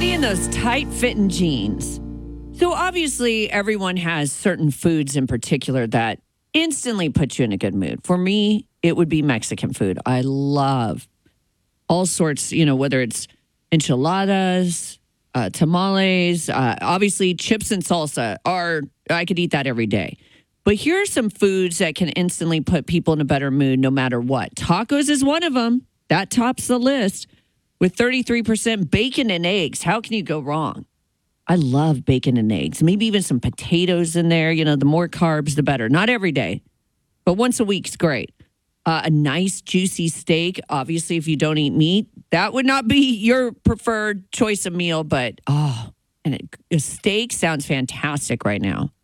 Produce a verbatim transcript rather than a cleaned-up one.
be in those tight-fitting jeans. So obviously, everyone has certain foods in particular that instantly put you in a good mood. For me, it would be Mexican food. I love all sorts, you know, whether it's enchiladas, uh, tamales, uh, obviously chips and salsa are, I could eat that every day. But here are some foods that can instantly put people in a better mood no matter what. Tacos is one of them. That tops the list with thirty-three percent bacon and eggs. How can you go wrong? I love bacon and eggs. Maybe even some potatoes in there. You know, the more carbs, the better. Not every day, but once a week's great. Uh, a nice juicy steak. Obviously, if you don't eat meat, that would not be your preferred choice of meal. But, oh, and it, a steak sounds fantastic right now.